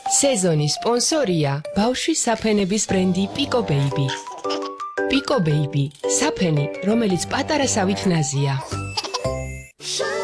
სეზონის სპონსორია ბავშვის საფენების ბრენდი Pico Baby. Pico Baby, საფენი, რომელიც პატარა სავით ნაზია.